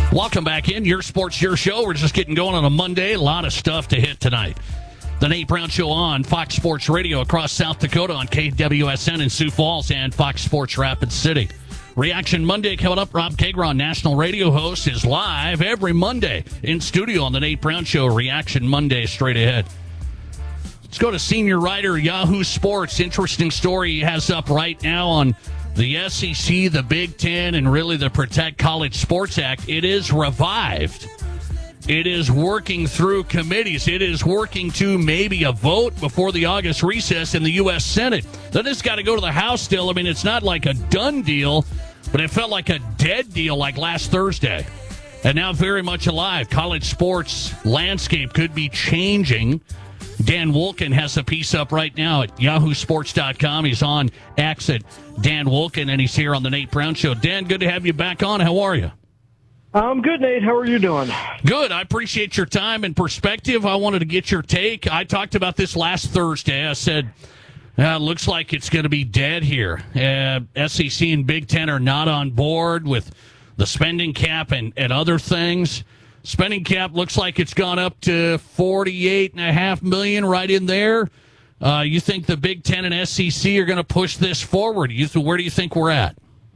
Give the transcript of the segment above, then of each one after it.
Welcome back in. Your Sports, Your Show. We're just getting going on a Monday. A lot of stuff to hit tonight. The Nate Brown Show on Fox Sports Radio across South Dakota on KWSN in Sioux Falls and Fox Sports Rapid City. Reaction Monday coming up. Rob Kagron, national radio host, is live every Monday in studio on the Nate Brown Show. Reaction Monday straight ahead. Let's go to senior writer Yahoo Sports. Interesting story he has up right now on the SEC, the Big Ten, and really the Protect College Sports Act. It is revived. It is working through committees. It is working to maybe a vote before the August recess in the U.S. Senate. Then it's got to go to the House still. I mean, it's not like a done deal, but it felt like a dead deal like last Thursday. And now very much alive. College sports landscape could be changing. Dan Wolken has a piece up right now at yahoosports.com. He's on X at Dan Wolken, and he's here on the Nate Brown Show. Dan, good to have you back on. How are you? I'm good, Nate. How are you doing? Good. I appreciate your time and perspective. I wanted to get your take. I talked about this last Thursday. I said, looks like it's going to be dead here. SEC and Big Ten are not on board with the spending cap and other things. Spending cap looks like it's gone up to $48.5 million, right in there. You think the Big Ten and SEC are going to push this forward? Where do you think we're at?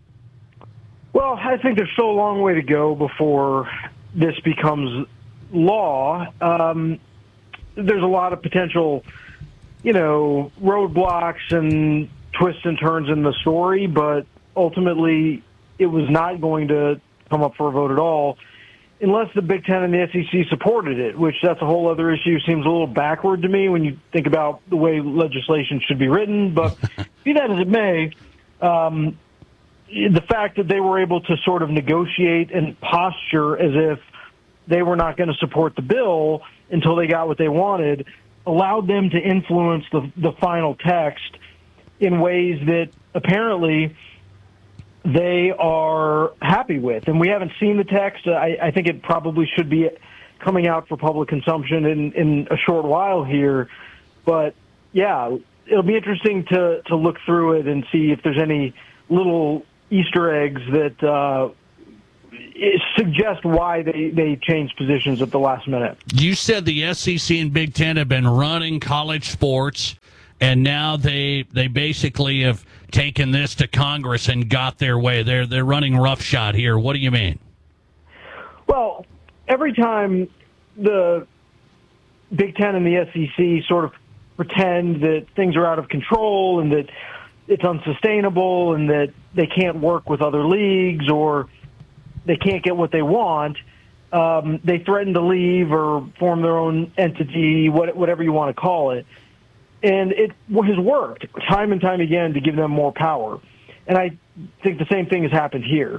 Well, I think there's still a long way to go before this becomes law. There's a lot of potential, roadblocks and twists and turns in the story, but ultimately it was not going to come up for a vote at all unless the Big Ten and the SEC supported it, which that's a whole other issue. Seems a little backward to me when you think about the way legislation should be written. But be that as it may, the fact that they were able to sort of negotiate and posture as if they were not going to support the bill until they got what they wanted allowed them to influence the final text in ways that apparently they are happy with. And we haven't seen the text. I think it probably should be coming out for public consumption in a short while here. But, yeah, it'll be interesting to look through it and see if there's any little Easter eggs that suggest why they changed positions at the last minute. You said the SEC and Big Ten have been running college sports, and now they basically have taken this to Congress and got their way. They're running roughshod here. What do you mean? Well, every time the Big Ten and the SEC sort of pretend that things are out of control and that it's unsustainable and that they can't work with other leagues or they can't get what they want, they threaten to leave or form their own entity, whatever you want to call it. And it has worked time and time again to give them more power. And I think the same thing has happened here.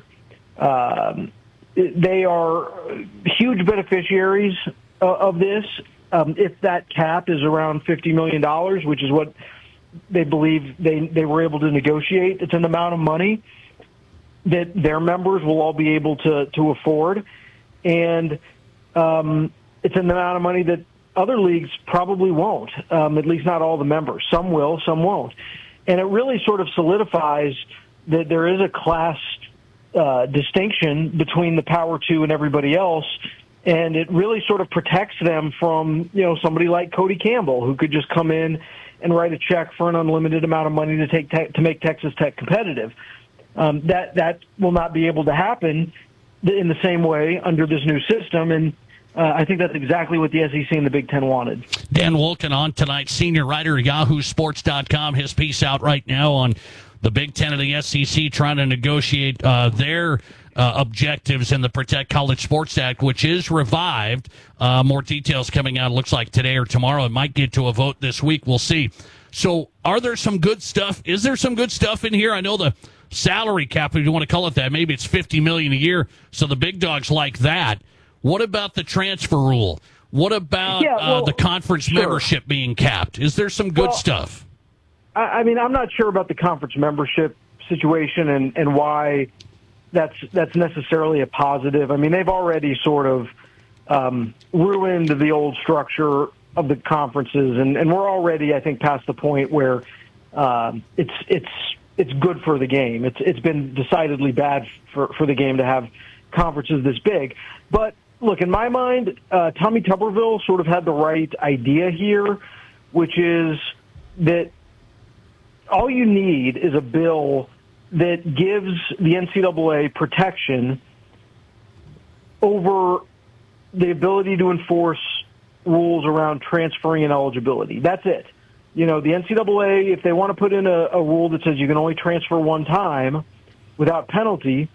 They are huge beneficiaries of this. If that cap is around $50 million, which is what they believe they were able to negotiate, it's an amount of money that their members will all be able to afford. And it's an amount of money that other leagues probably won't, at least not all the members. Some will, some won't. And it really sort of solidifies that there is a class distinction between the Power Two and everybody else, and it really sort of protects them from, somebody like Cody Campbell, who could just come in and write a check for an unlimited amount of money to make Texas Tech competitive. That will not be able to happen in the same way under this new system, and I think that's exactly what the SEC and the Big Ten wanted. Dan Wolken on tonight, senior writer at yahoosports.com. His piece out right now on the Big Ten and the SEC trying to negotiate their objectives in the Protect College Sports Act, which is revived. More details coming out, looks like today or tomorrow. It might get to a vote this week. We'll see. So are there some good stuff? Is there some good stuff in here? I know the salary cap, if you want to call it that, maybe it's $50 million a year, so the big dogs like that. What about the transfer rule? What about the conference membership being capped? Is there some good stuff? I mean, I'm not sure about the conference membership situation and why that's necessarily a positive. I mean, they've already sort of ruined the old structure of the conferences, and we're already, I think, past the point where it's good for the game. It's been decidedly bad for the game to have conferences this big. But look, in my mind, Tommy Tuberville sort of had the right idea here, which is that all you need is a bill that gives the NCAA protection over the ability to enforce rules around transferring and eligibility. That's it. You know, the NCAA, if they want to put in a rule that says you can only transfer one time without penalty,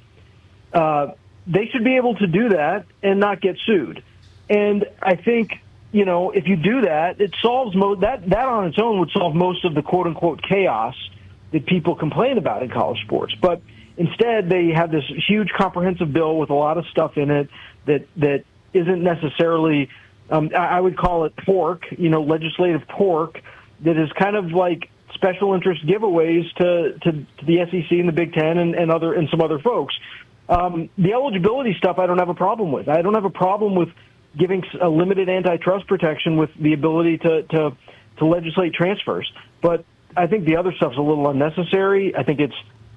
they should be able to do that and not get sued. And I think, you know, if you do that, it solves that on its own would solve most of the quote-unquote chaos that people complain about in college sports. But instead, they have this huge comprehensive bill with a lot of stuff in it that isn't necessarily, I would call it pork, you know, legislative pork, that is kind of like special interest giveaways to the SEC and the Big Ten and some other folks. The eligibility stuff I don't have a problem with. I don't have a problem with giving a limited antitrust protection with the ability to legislate transfers. But I think the other stuff's a little unnecessary. I think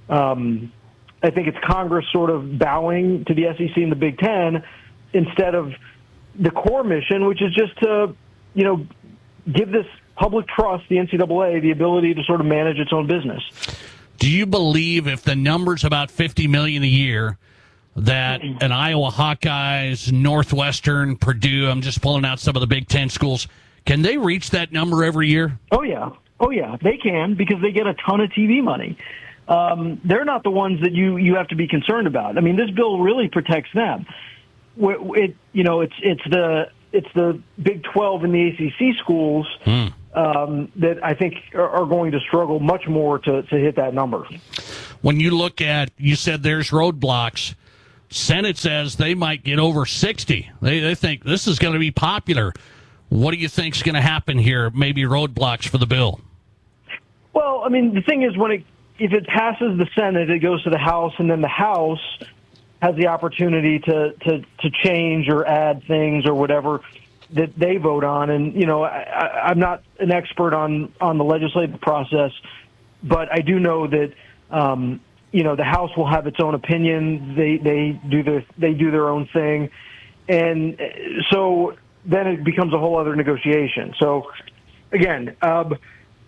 it's Congress sort of bowing to the SEC and the Big Ten instead of the core mission, which is just to, you know, give this public trust, the NCAA, the ability to sort of manage its own business. Do you believe if the number's about $50 million a year, that an Iowa Hawkeyes, Northwestern, Purdue, I'm just pulling out some of the Big Ten schools, can they reach that number every year? Oh, yeah, they can, because they get a ton of TV money. They're not the ones that you have to be concerned about. I mean, this bill really protects them. It's the Big 12 and the ACC schools that I think are going to struggle much more to hit that number. When you look at, you said there's roadblocks. Senate says they might get over 60. They think this is going to be popular. What do you think is going to happen here? Maybe roadblocks for the bill. Well, I mean, the thing is, if it passes the Senate, it goes to the House, and then the House has the opportunity to change or add things or whatever that they vote on. And, you know, I'm not an expert on the legislative process, but I do know that, you know, the House will have its own opinion. They do their own thing. And so then it becomes a whole other negotiation. So, again,